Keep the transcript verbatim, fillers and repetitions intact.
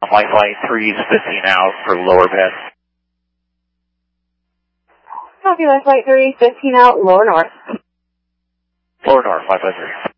Flight Flight three is fifteen out for lower bed. Copy, Flight three, fifteen out, lower north. Lower north, five five three.